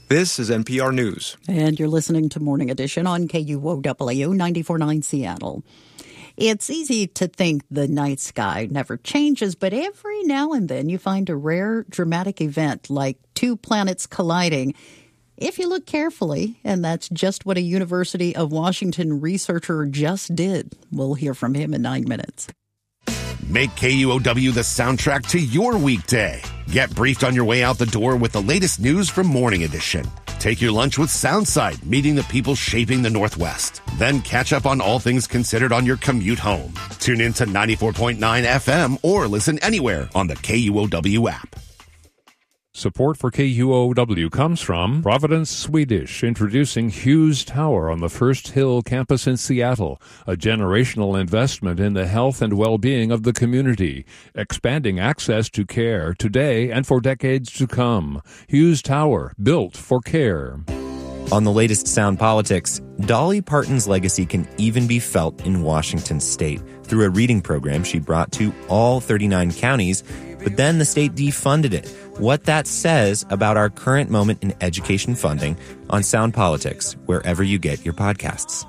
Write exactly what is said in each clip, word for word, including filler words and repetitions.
This is N P R News. And you're listening to Morning Edition on K U O W ninety-four point nine Seattle. It's easy to think the night sky never changes, but every now and then you find a rare, dramatic event like two planets colliding. If you look carefully, and that's just what a University of Washington researcher just did. We'll hear from him in nine minutes. Make K U O W the soundtrack to your weekday. Get briefed on your way out the door with the latest news from Morning Edition. Take your lunch with Soundside, meeting the people shaping the Northwest. Then catch up on all things considered on your commute home. Tune in to ninety-four point nine F M or listen anywhere on the K U O W app. Support for K U O W comes from Providence Swedish, introducing Hughes Tower on the First Hill campus in Seattle, a generational investment in the health and well-being of the community, expanding access to care today and for decades to come. Hughes Tower, built for care. On the latest Sound Politics, Dolly Parton's legacy can even be felt in Washington state through a reading program she brought to all thirty-nine counties, but then the state defunded it. What that says about our current moment in education funding on Sound Politics, wherever you get your podcasts.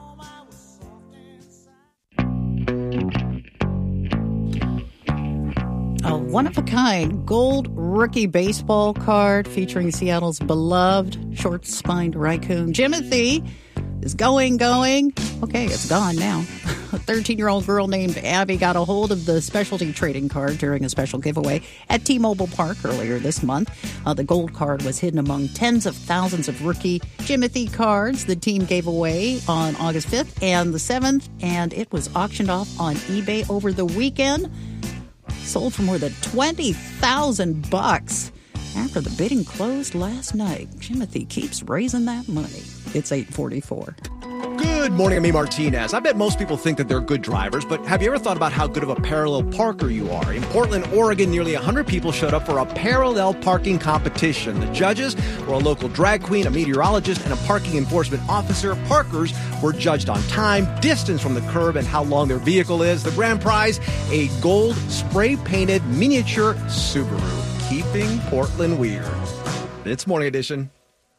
A one-of-a-kind gold rookie baseball card featuring Seattle's beloved short-spined raccoon, Jimothy, is going, going. Okay, it's gone now. A thirteen-year-old girl named Abby got a hold of the specialty trading card during a special giveaway at T-Mobile Park earlier this month. Uh, the gold card was hidden among tens of thousands of rookie Jimothy cards the team gave away on August fifth and the seventh, and it was auctioned off on eBay over the weekend. Sold for more than twenty thousand bucks. After the bidding closed last night, Jimothy keeps raising that money. It's eight forty-four. Good morning, I'm E. Martinez. I bet most people think that they're good drivers, but have you ever thought about how good of a parallel parker you are? In Portland, Oregon, nearly one hundred people showed up for a parallel parking competition. The judges were a local drag queen, a meteorologist, and a parking enforcement officer. Parkers were judged on time, distance from the curb, and how long their vehicle is. The grand prize, a gold spray-painted miniature Subaru, keeping Portland weird. It's Morning Edition.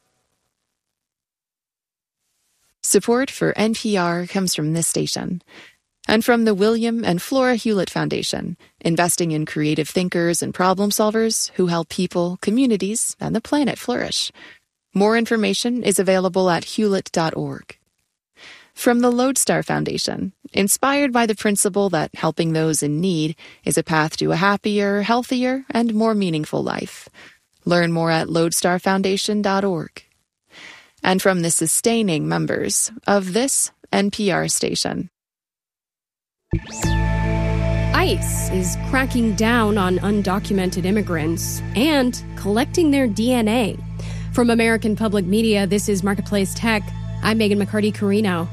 Support for N P R comes from this station and from the William and Flora Hewlett Foundation, investing in creative thinkers and problem solvers who help people, communities, and the planet flourish. More information is available at hewlett dot org. From the Lodestar Foundation, inspired by the principle that helping those in need is a path to a happier, healthier, and more meaningful life. Learn more at lodestar foundation dot org. And from the sustaining members of this N P R station. ICE is cracking down on undocumented immigrants and collecting their D N A. From American Public Media, this is Marketplace Tech. I'm Megan McCarty-Carino.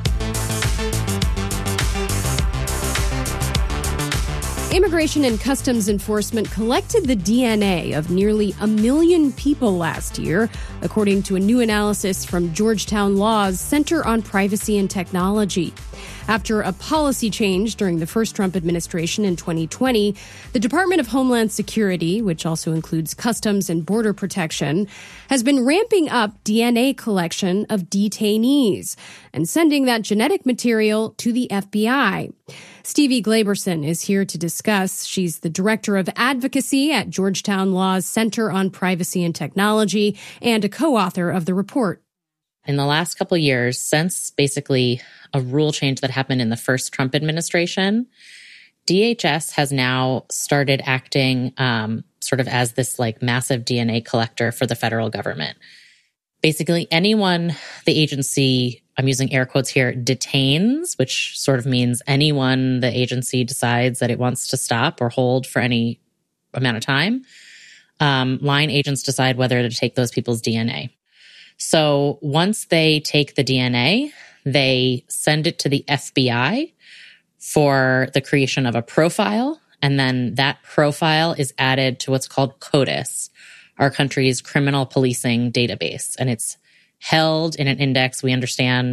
Immigration and Customs Enforcement collected the D N A of nearly a million people last year, according to a new analysis from Georgetown Law's Center on Privacy and Technology. After a policy change during the first Trump administration in twenty twenty, the Department of Homeland Security, which also includes Customs and Border Protection, has been ramping up D N A collection of detainees and sending that genetic material to the F B I. Stevie Glaberson is here to discuss. She's the Director of Advocacy at Georgetown Law's Center on Privacy and Technology and a co-author of the report. In the last couple of years, since basically a rule change that happened in the first Trump administration, D H S has now started acting um, sort of as this like massive D N A collector for the federal government. Basically, anyone the agency, I'm using air quotes here, detains, which sort of means anyone the agency decides that it wants to stop or hold for any amount of time, um, line agents decide whether to take those people's D N A. So once they take the D N A, they send it to the F B I for the creation of a profile, and then that profile is added to what's called CODIS, our country's criminal policing database, and it's held in an index. We understand